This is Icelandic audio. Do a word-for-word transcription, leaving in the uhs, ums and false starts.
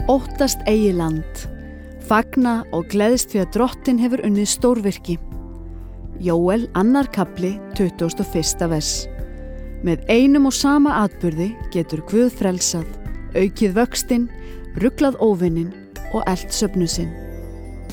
Óttast eigi land. Fagna og gleðst því að drottin hefur unnið stórvirki. Jóel annar kafli tuttugasta og fyrsta vers. Með einum og sama atburði getur Guð frelsað, aukið vöxtinn, ruglað óvininn og elt söfnu sinn.